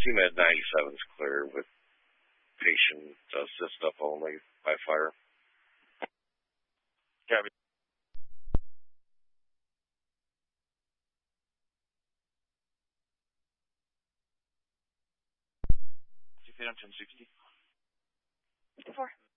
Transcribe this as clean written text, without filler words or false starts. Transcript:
CMed 97 is clear with patient assist up only by fire. Copy. On 1060. 4.